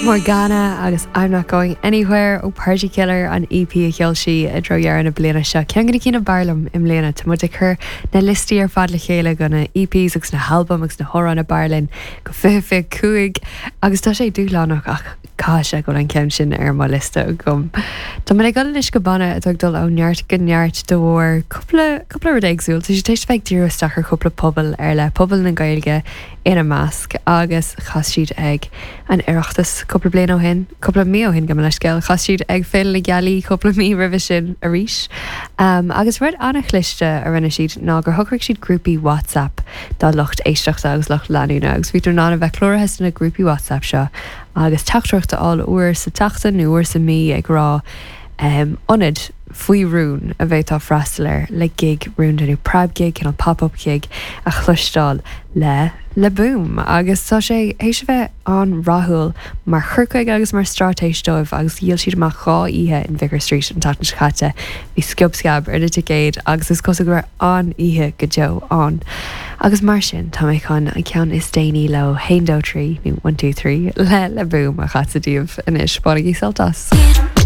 Morgana agus I'm Not Going Anywhere ó Party Killer an EP a cheol si a drohear na bliana seo. Cean gona cína barlam im léana tá muid a chur na listí ar fad le chéile gona EPs agus na album agus na chorán na Barlin go fi cuaig agus tá sé dúlánach ach cá se go an ceim sin ar má lista gom. Tá man ag gan is go banna a dul ó neart go neart do bhór cúpla éagsúil, tá sé tééis feith dúrastach ar cúpla pobl ar le pobl na Gaeilge ina másc agus chas siad ag an iireachtas cúpla bliana ó hin, cúpla mí ó hin go leis ceil, chas siad ag féil le gealaí cúpla mí rih sin a ríis. Agus rud annach liste a rinne siad ná gur thugraigh siad grúpi WhatsApp dá lucht éisteachta agus lucht leanúna agus bhítar ná a bheith chlórathe na grúpi WhatsApp seo agus teachtrachta all uair sa tachta nó uair sa mí ag rá onid faoi rún a bheith tá freistal le gig rún denú prab gig cin pop-up gig a chluistáil le boom agus tá sé éis bheith an rathúil mar churcaig agus mar stratéisdóibh agus díal siad mar chá ihe in Vicar Street an tatan chatte bhí sciobscab ar na ticéad agus is cos gur an ihe go deo an. Agus mar sin tá méid chun an cean is déanaí le Haindó trí nó 1 2 3 le boom a chatadíomh inis bánaí saltas.